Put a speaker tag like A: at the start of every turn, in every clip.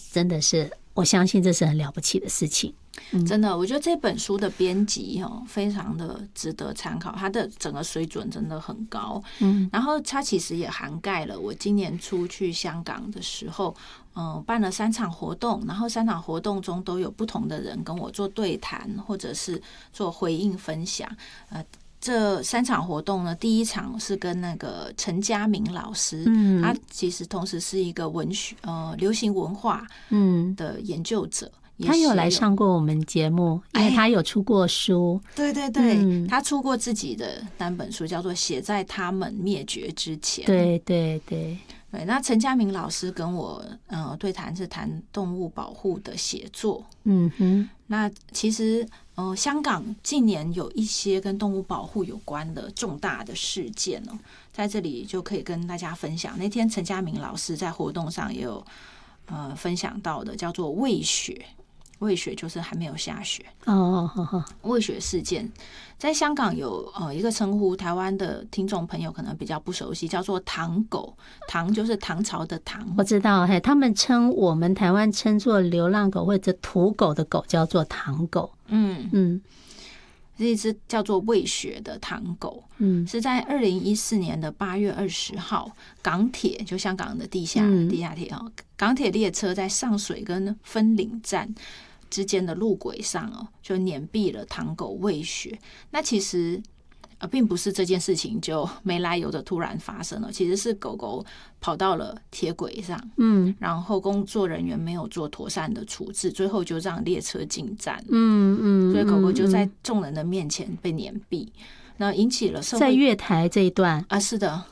A: 真的是我相信这是很了不起的事情。
B: 真的，我觉得这本书的编辑非常的值得参考，它的整个水准真的很高。然后它其实也涵盖了我今年初去香港的时候，办了3场活动，然后3场活动中都有不同的人跟我做对谈，或者是做回应分享。这3场活动呢，第一场是跟那个陈嘉明老师，他其实同时是一个文学流行文化的研究者。
A: 他有来上过我们节目，因为他有出过书。
B: 对对对，他出过自己的单本书，叫做《写在他们灭绝之前》。
A: 对对对
B: 对，那陈嘉明老师跟我对谈是谈动物保护的写作。那其实香港近年有一些跟动物保护有关的重大的事件在这里就可以跟大家分享。那天陈嘉明老师在活动上也有分享到的，叫做喂雪。喂雪就是还没有下雪喂雪事件在香港有一个称呼，台湾的听众朋友可能比较不熟悉，叫做唐狗。唐就是唐朝的唐，
A: 我知道，他们称我们台湾称作流浪狗或者土狗的狗叫做唐狗。
B: 这一只叫做喂雪的唐狗，是在2014年的8月20号，港铁就香港的地下铁港铁列车在上水跟分岭站之间的路轨上就碾毙了唐狗喂雪。那其实并不是这件事情就没来由的突然发生了，其实是狗狗跑到了铁轨上，然后工作人员没有做妥善的处置，最后就让列车进站，所以狗狗就在众人的面前被碾毙，那引起了社会。在
A: 月台这一段
B: 是的，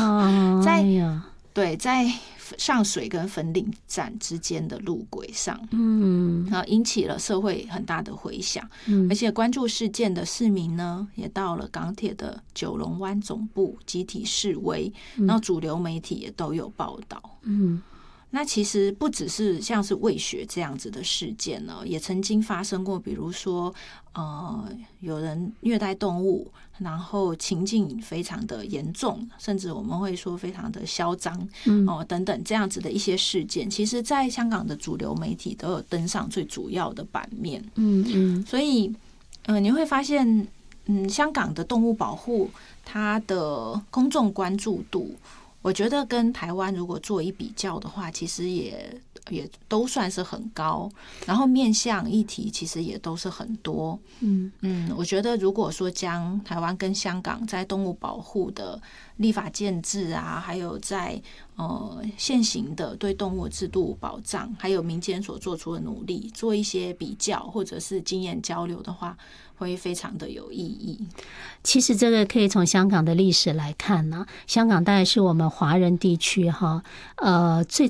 B: 在上水跟粉岭站之间的路轨上，然后引起了社会很大的回响，而且关注事件的市民呢，也到了港铁的九龙湾总部集体示威，然后主流媒体也都有报道。那其实不只是像是喂雪这样子的事件呢，也曾经发生过，比如说有人虐待动物，然后情境非常的严重，甚至我们会说非常的嚣张等等这样子的一些事件，其实在香港的主流媒体都有登上最主要的版面。所以你会发现香港的动物保护它的公众关注度，我觉得跟台湾如果做一比较的话，其实也都算是很高，然后面向议题其实也都是很多。我觉得如果说将台湾跟香港在动物保护的立法建制啊，还有在现行的对动物制度保障，还有民间所做出的努力做一些比较或者是经验交流的话，会非常的有意义。
A: 其实这个可以从香港的历史来看呢，香港大概是我们华人地区最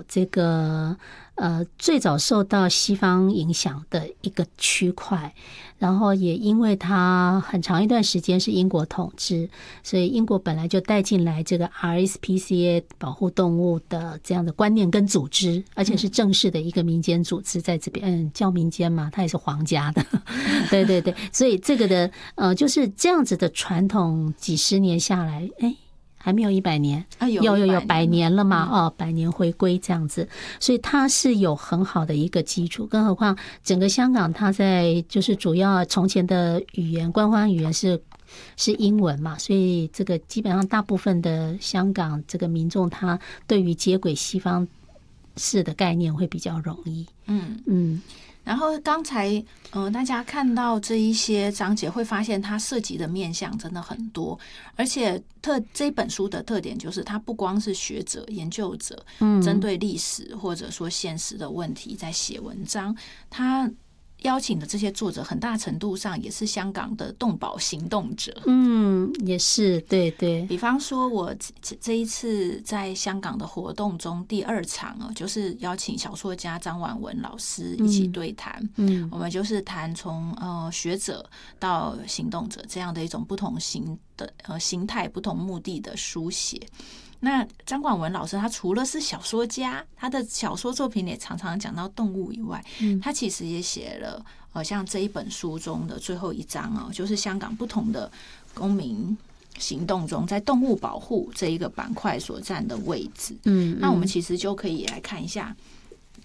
A: 早受到西方影响的一个区块，然后也因为它很长一段时间是英国统治，所以英国本来就带进来这个 RSPCA 保护动物的这样的观念跟组织，而且是正式的一个民间组织在这边，叫民间嘛，它也是皇家的对对对，所以这个的就是这样子的传统几十年下来，还没有100年，有100年了嘛？100年回归这样子，所以它是有很好的一个基础。更何况整个香港，它在就是主要从前的语言官方语言是英文嘛，所以这个基本上大部分的香港这个民众，他对于接轨西方式的概念会比较容易。
B: 然后刚才大家看到这一些章节会发现它涉及的面向真的很多，而且这本书的特点就是它不光是学者研究者针对历史或者说现实的问题在写文章，它邀请的这些作者很大程度上也是香港的动保行动者。
A: 也是，对对。
B: 比方说我这一次在香港的活动中第2场就是邀请小说家张婉文老师一起对谈。我们就是谈从学者到行动者这样的一种不同形态不同目的的书写。那张广文老师他除了是小说家，他的小说作品也常常讲到动物以外，他其实也写了像这一本书中的最后一章就是香港不同的公民行动中在动物保护这一个板块所占的位置。那我们其实就可以来看一下